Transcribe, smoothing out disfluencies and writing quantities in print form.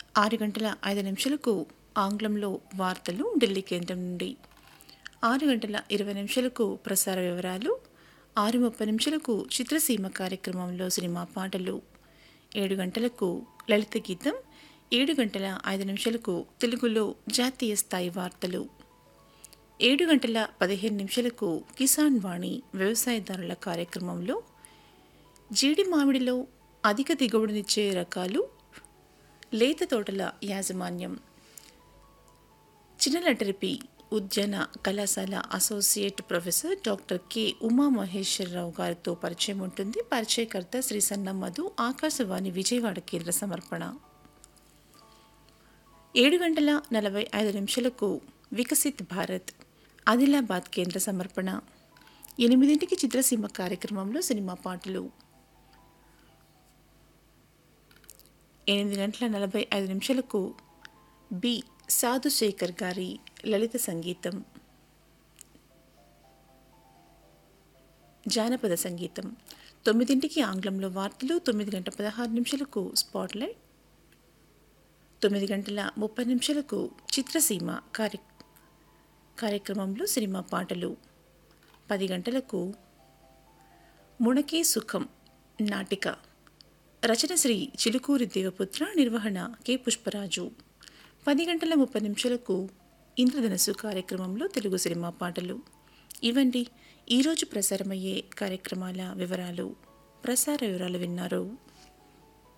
6 గంటల 5 నిమిషాలకు ఆంగ్లంలో వార్తలు ఢిల్లీ కేంద్రం నుండి. 6 గంటల 20 నిమిషాలకు ప్రసార వివరాలు. 6:30 నిమిషాలకు చిత్రసీమ కార్యక్రమంలో సినిమా పాటలు. 7 గంటలకు లలిత గీతం. 7 గంటల 5 నిమిషాలకు తెలుగులో జాతీయ స్థాయి వార్తలు. 7 గంటల 15 నిమిషాలకు కిసాన్ వాణి వ్యవసాయదారుల కార్యక్రమంలో జీడి మామిడిలో అధిక దిగుబడినిచ్చే రకాలు, లేత తోటల యాజమాన్యం, చిన్నలటరిపి ఉద్యాన కళాశాల associate professor doctor K Umamaheswararao గారితో పరిచయం ఉంటుంది. పరిచయకర్త శ్రీ సన్నం మధు. ఆకాశవాణి విజయవాడ కేంద్ర సమర్పణ. 7 గంటల 45 నిమిషాలకు వికసిత్ భారత్ ఆదిలాబాద్ కేంద్ర సమర్పణ. 8 చిత్రసీమ కార్యక్రమంలో సినిమా పాటలు. 8 గంటల 45 నిమిషాలకు బి సాధుశేఖర్ గారి లలిత సంగీతం, జానపద సంగీతం. 9 ఆంగ్లంలో వార్తలు. 9 గంటల 16 నిమిషాలకు స్పాట్లైట్. 9 గంటల 30 నిమిషాలకు చిత్రసీమ కార్యక్రమంలో సినిమా పాటలు. 10 గంటలకు మునకే సుఖం నాటిక. రచన శ్రీ చిలుకూరి దేవపుత్ర. నిర్వహణ కె పుష్పరాజు. 10 గంటల 30 నిమిషాలకు ఇంద్రధనస్సు కార్యక్రమంలో తెలుగు సినిమా పాటలు. ఇవండి ఈరోజు ప్రసారమయ్యే కార్యక్రమాల వివరాలు. ప్రసార వివరాలు విన్నారు.